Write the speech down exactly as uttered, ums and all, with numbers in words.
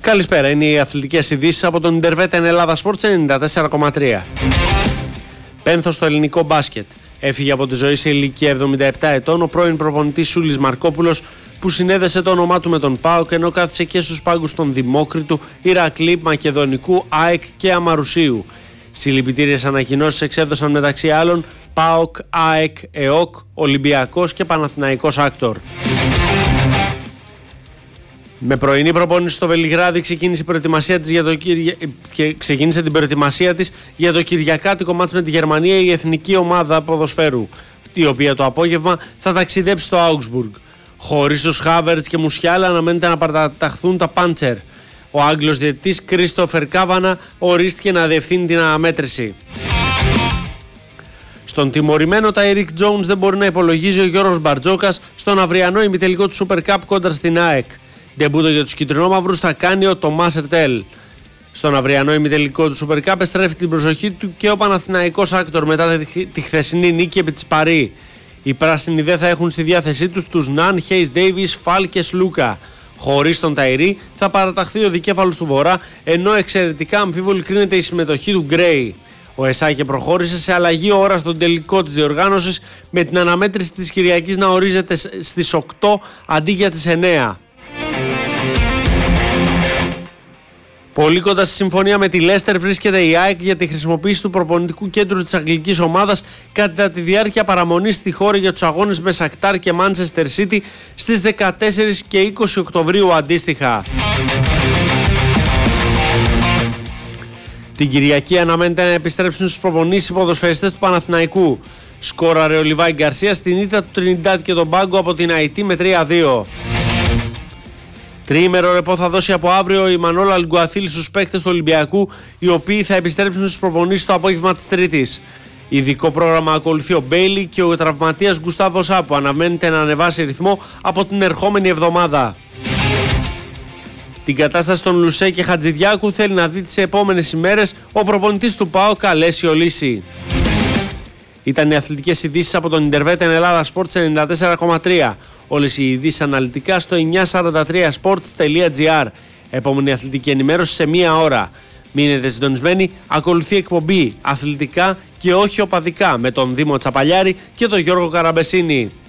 Καλησπέρα, είναι οι αθλητικές ειδήσεις από τον Ιντερβέτεν Ελλάδα Sports ενενήντα τέσσερα κόμμα τρία. Πένθος στο ελληνικό μπάσκετ. Έφυγε από τη ζωή σε ηλικία εβδομήντα επτά ετών ο πρώην προπονητής Σούλης Μαρκόπουλος, που συνέδεσε το όνομά του με τον ΠΑΟΚ, ενώ κάθισε και στους πάγκους των Δημόκριτου, Ηρακλή, Μακεδονικού, ΑΕΚ και Αμαρουσίου. Συλληπιτήριες ανακοινώσεις εξέδωσαν μεταξύ άλλων ΠΑΟΚ, ΑΕΚ, ΕΟΚ, Ολυμπιακός και Παναθηναϊκός Άκτορ. Με πρωινή προπόνηση στο Βελιγράδι ξεκίνησε, προετοιμασία της για το Κυρια... και ξεκίνησε την προετοιμασία της για το κυριακάτικο μάτς με τη Γερμανία η εθνική ομάδα ποδοσφαίρου, η οποία το απόγευμα θα ταξιδέψει στο Augsburg. Χωρίς τους Χάβερτς και Μουσιάλα αναμένεται να παραταχθούν τα Πάντσερ. Ο Άγγλος διαιτητής Κρίστοφερ Κάβανα ορίστηκε να διευθύνει την αναμέτρηση. Στον τιμωρημένο Ταϊρίκ Τζόουνς δεν μπορεί να υπολογίζει ο Γιώργος Μπαρτζόκας στον αυριανό ημιτελικό του Super Cup κόντρα στην ΑΕΚ. Ντεμπούτο για τους κυτρινόμαυρους θα κάνει ο Τομάς Ερτέλ. Στον αυριανό ημιτελικό του Super Cup εστρέφει την προσοχή του και ο Παναθηναϊκός Άκτορ μετά τη χθεσινή νίκη επί της Παρί. Οι πράσινοι δεν θα έχουν στη διάθεσή τους τους Ναν, Χέις Ντέιβις, Φάλ και Σλούκα. Χωρίς τον Ταϊρή θα παραταχθεί ο δικέφαλος του Βορρά, ενώ εξαιρετικά αμφίβολη κρίνεται η συμμετοχή του Γκρέι. Ο Εσάκε προχώρησε σε αλλαγή ώρα στον τελικό της διοργάνωσης, με την αναμέτρηση της Κυριακής να ορίζεται στις οκτώ αντί για τις εννέα. Πολύ κοντά στη συμφωνία με τη Λέστερ βρίσκεται η ΑΕΚ για τη χρησιμοποίηση του προπονητικού κέντρου της αγγλικής ομάδας κατά τη διάρκεια παραμονής στη χώρα για τους αγώνες με Σακτάρ και Manchester City στις δεκατέσσερις και είκοσι Οκτωβρίου αντίστοιχα. Την Κυριακή αναμένεται να επιστρέψουν στους προπονήσεις οι ποδοσφαιριστές του Παναθηναϊκού. Σκόραρε ο Λιβάη Γκαρσία στην ήττα του Τρινιντάτ και τον Πάγκο από την Αϊτή με τρία δύο. Τριήμερο ρεπό θα δώσει από αύριο η Μανόλα Αλγκουαθίλη στους παίκτες του Ολυμπιακού, οι οποίοι θα επιστρέψουν στις προπονήσεις το απόγευμα της Τρίτης. Ειδικό πρόγραμμα ακολουθεί ο Μπέιλι και ο τραυματίας Γκουστάβο Σά, που αναμένεται να ανεβάσει ρυθμό από την ερχόμενη εβδομάδα. Την κατάσταση των Λουσέ και Χατζηδιάκου θέλει να δει τις επόμενες ημέρες ο προπονητής του ΠΑΟΚ Αλέσιο Λύση. Ήταν οι αθλητικές ειδήσεις από τον Ιντερβέτεν Ελλάδα Sports ενενήντα τέσσερα κόμμα τρία. Όλες οι ειδήσεις αναλυτικά στο εννιακόσια σαράντα τρία sports τελεία gr. Επόμενη αθλητική ενημέρωση σε μία ώρα. Μείνετε συντονισμένοι, ακολουθεί εκπομπή αθλητικά και όχι οπαδικά με τον Δήμο Τσαπαλιάρη και τον Γιώργο Καραμπεσίνη.